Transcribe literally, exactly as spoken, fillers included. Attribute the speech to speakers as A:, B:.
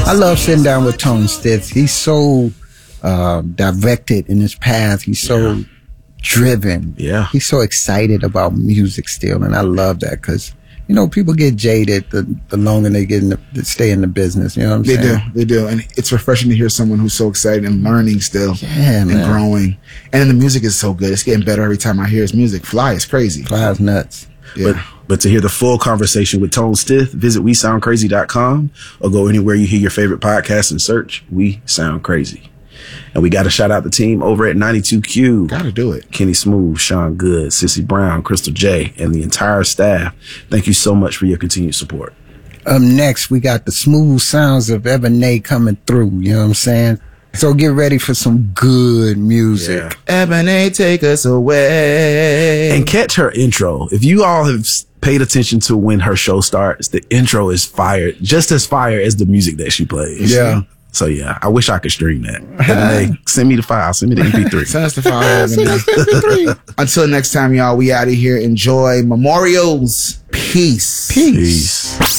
A: I love sitting down with Tone Stith. He's so uh, directed in his path. He's so yeah. driven.
B: Yeah.
A: He's so excited about music still. And I love that because, you know, people get jaded the, the longer they get in the, they stay in the business. You know what I'm
C: they
A: saying?
C: They do. They do. And it's refreshing to hear someone who's so excited and learning still.
A: Yeah,
C: and
A: man.
C: growing. And the music is so good. It's getting better every time I hear his music. Fly is crazy.
A: Fly is nuts.
C: Yeah.
B: But, but to hear the full conversation with Tone Stith, visit we sound crazy dot com or go anywhere you hear your favorite podcast and search We Sound Crazy. And we got to shout out the team over at ninety-two Q.
C: Gotta do it.
B: Kenny Smooth, Sean Good, Sissy Brown, Crystal J, and the entire staff. Thank you so much for your continued support.
A: Up next, we got the smooth sounds of Ebony coming through. You know what I'm saying? So get ready for some good music.
C: Yeah. Ebony, take us away.
B: And catch her intro. If you all have paid attention to when her show starts, the intro is fire, just as fire as the music that she plays.
A: Yeah.
B: So yeah, I wish I could stream that. Ebony, send me the file. Send me the M P three.
C: Send us the file. Send us the M P three. Until next time, y'all, we out of here. Enjoy Memorials. Peace.
A: Peace. Peace.